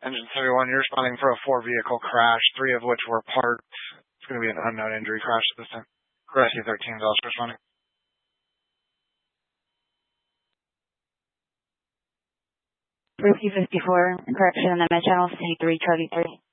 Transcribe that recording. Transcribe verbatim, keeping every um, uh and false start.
Engine thirty-one, you're responding for a four-vehicle crash, three of which were parked. It's going to be an unknown injury crash at this time. Rescue thirteen is also responding. Rescue fifty-four, correction, on the med channel, C three, Charlie three.